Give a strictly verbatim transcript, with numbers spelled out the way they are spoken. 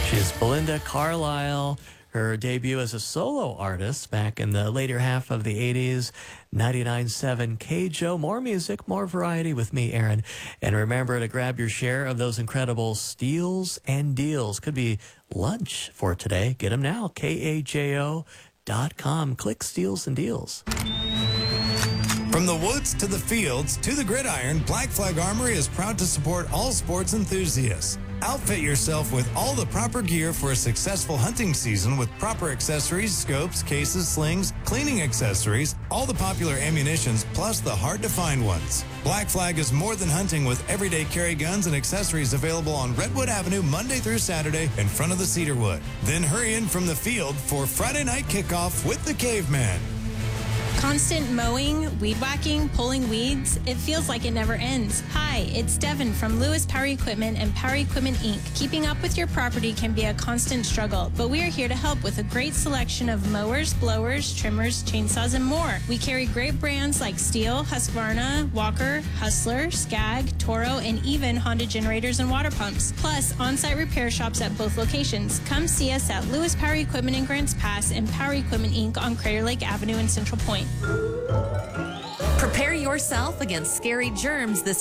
She's Belinda Carlisle. Her debut as a solo artist back in the later half of the eighties. ninety-nine point seven K J O. More music, more variety with me, Aaron. And remember to grab your share of those incredible steals and deals. Could be lunch for today. Get them now. K A J O dot com. Click Steals and Deals. From the woods to the fields to the gridiron, Black Flag Armory is proud to support all sports enthusiasts. Outfit yourself with all the proper gear for a successful hunting season with proper accessories, scopes, cases, slings, cleaning accessories, all the popular ammunitions, plus the hard-to-find ones. Black Flag is more than hunting with everyday carry guns and accessories available on Redwood Avenue Monday through Saturday in front of the Cedarwood. Then hurry in from the field for Friday night kickoff with the Caveman. Constant mowing, weed whacking, pulling weeds, it feels like it never ends. Hi, it's Devin from Lewis Power Equipment and Power Equipment Incorporated. Keeping up with your property can be a constant struggle, but we are here to help with a great selection of mowers, blowers, trimmers, chainsaws, and more. We carry great brands like Steel, Husqvarna, Walker, Hustler, Skag, Toro, and even Honda generators and water pumps. Plus, on-site repair shops at both locations. Come see us at Lewis Power Equipment in Grants Pass and Power Equipment Incorporated on Crater Lake Avenue in Central Point. Prepare yourself against scary germs this